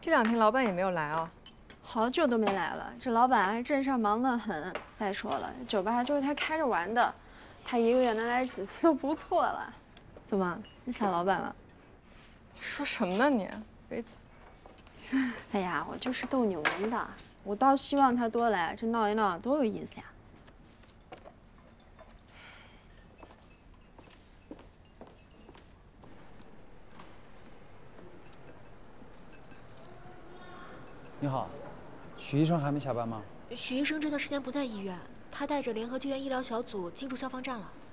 这2天老板也没有来啊？ 好久都没来了，这老板镇上忙得很。再说了，酒吧就是他开着玩的，他1个月能来几次就不错了。怎么，你想老板了？ 说什么呢你？杯子。 哎呀，我就是逗你玩的。我倒希望他多来，这闹一闹多有意思呀。 你好，许医生还没下班吗？ 许医生这段时间不在医院，他带着联合救援医疗小组进驻消防站了。